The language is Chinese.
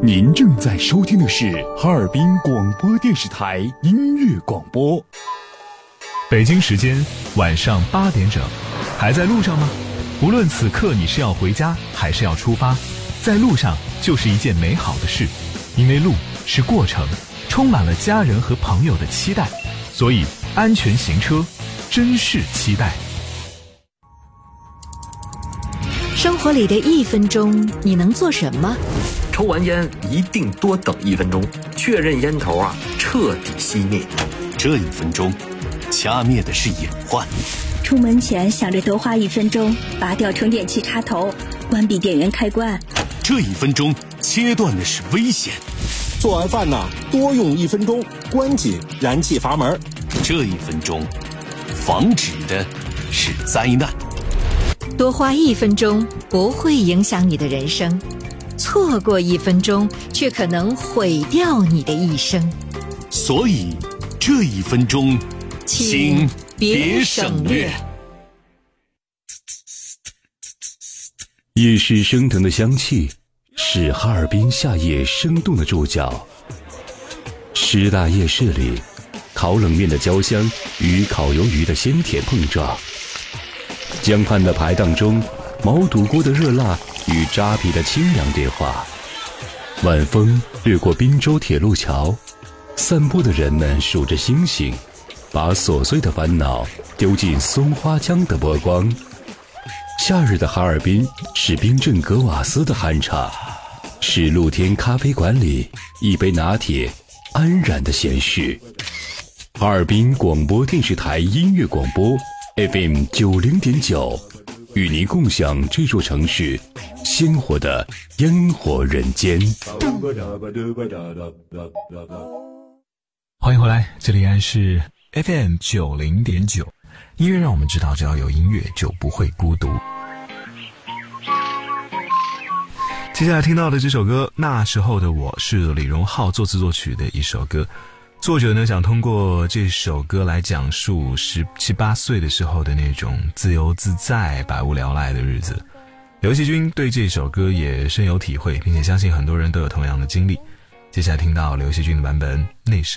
您正在收听的是哈尔滨广播电视台音乐广播。 北京时间晚上8点整，还在路上吗？无论此刻你是要回家还是要出发，在路上就是一件美好的事，因为路是过程，充满了家人和朋友的期待，所以安全行车，珍视期待。 生活里的1分钟，你能做什么？ 抽完烟一定多等1分钟，确认烟头彻底熄灭。 这1分钟，掐灭的是隐患。 出门前想着多花1分钟，拔掉充电器插头，关闭电源开关。 这1分钟，切断的是危险。 做完饭多用1分钟，关紧燃气阀门。 这1分钟，防止的是灾难。 多花1分钟不会影响你的人生，错过1分钟却可能毁掉你的一生。 所以这1分钟，请别省略。 夜市升腾的香气是哈尔滨夏夜生动的注脚。师大夜市里，烤冷面的焦香与烤鱿鱼的鲜甜碰撞，江畔的排档中，毛肚锅的热辣与扎皮的清凉对话。晚风掠过滨州铁路桥，散步的人们数着星星，把琐碎的烦恼丢进松花江的波光。夏日的哈尔滨是冰镇格瓦斯的酣畅，是露天咖啡馆里一杯拿铁安然的闲适。哈尔滨广播电视台音乐广播 FM 90.9，与您共享这座城市鲜活的烟火人间。 欢迎回来，这里依然是 FM 90.9，音乐让我们知道，只要有音乐就不会孤独。接下来听到的这首歌，那时候的我，是李荣浩作词作曲的一首歌。作者呢，想通过这首歌来讲述17、18岁的时候的那种自由自在、百无聊赖的日子。刘惜君对这首歌也深有体会，并且相信很多人都有同样的经历。接下来听到刘惜君的版本，那时